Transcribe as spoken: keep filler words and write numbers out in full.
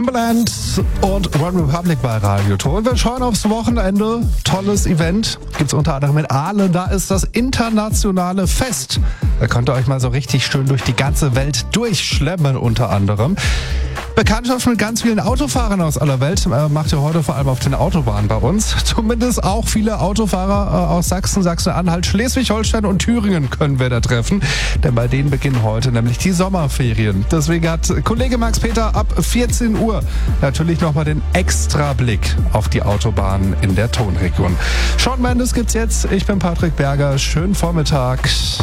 Timbaland und One Republic bei Radio Ton. Wir schauen aufs Wochenende. Tolles Event. Gibt's unter anderem in Aalen. Da ist das internationale Fest. Da könnt ihr euch mal so richtig schön durch die ganze Welt durchschlemmen unter anderem. Bekanntschaft mit ganz vielen Autofahrern aus aller Welt äh, macht ihr heute vor allem auf den Autobahnen bei uns. Zumindest auch viele Autofahrer äh, aus Sachsen, Sachsen-Anhalt, Schleswig-Holstein und Thüringen können wir da treffen. Denn bei denen beginnen heute nämlich die Sommerferien. Deswegen hat Kollege Max Peter ab vierzehn Uhr natürlich nochmal den Extrablick auf die Autobahnen in der Tonregion. Shawn Mendes gibt's jetzt. Ich bin Patrick Berger. Schönen Vormittag.